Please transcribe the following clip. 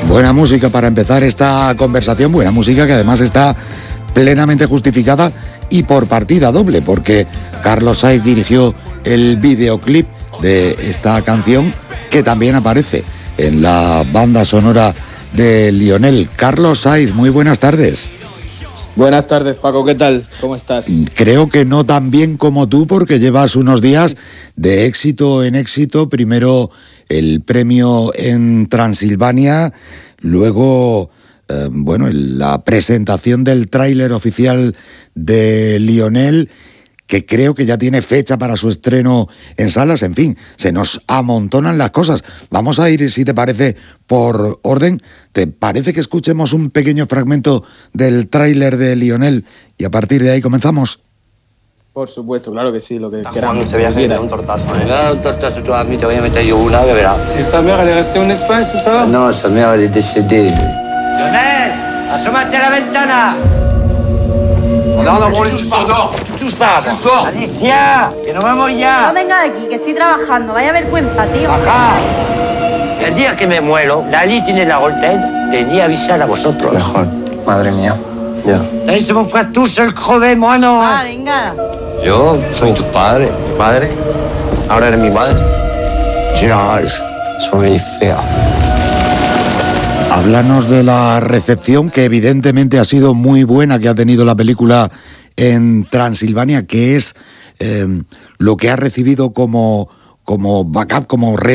Buena música para empezar esta conversación, buena música que además está plenamente justificada y por partida doble, porque Carlos Sainz dirigió el videoclip de esta canción que también aparece en la banda sonora de Lionel. Carlos Sainz, muy buenas tardes. Buenas tardes, Paco, ¿qué tal? ¿Cómo estás? Creo que no tan bien como tú, porque llevas unos días de éxito en éxito. Primero el premio en Transilvania, luego la presentación del tráiler oficial de Lionel, que creo que ya tiene fecha para su estreno en salas. En fin, se nos amontonan las cosas. Vamos a ir, si te parece, por orden. ¿Te parece que escuchemos un pequeño fragmento del tráiler de Lionel y a partir de ahí comenzamos? Por supuesto, claro que sí, lo que Está queramos. jugando, te voy a hacer un tortazo, Me da un tortazo tú a mí, te voy a meter yo una, que verás. Et sa mère, elle est restée en Espagne, c'est ça? No, sa mère, elle est décédée. Lionel, asómate a la ventana. On a un branlé, tu sors dehors. Tu sors. Alicia, que nos vamos No ya. venga de aquí, que estoy trabajando. Vaya vergüenza, tío. Baja. El día que me muero, Lali tiene la orden de ni avisar a vosotros. Mejor. Madre mía. Ya. Ahí se me fue tú, el crevé, mono. Va, venga. Yo soy tu padre. ¿Mi padre? ¿Ahora eres mi madre? George, soy fea. Háblanos de la recepción, que evidentemente ha sido muy buena, que ha tenido la película en Transilvania, que es lo que ha recibido como backup, como